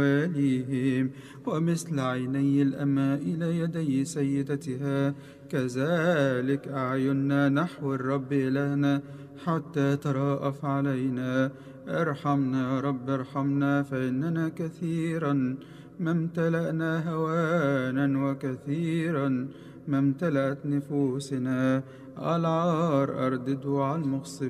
واليهم، ومثل عيني الأماء إلى يدي سيدتها كذلك أعيننا نحو الرب إلهنا حتى تراءف علينا. ارحمنا يا رب ارحمنا، فإننا كثيرا ما امتلأنا هوانا وكثيرا ما امتلأت نفوسنا. العار أردده على المغصبين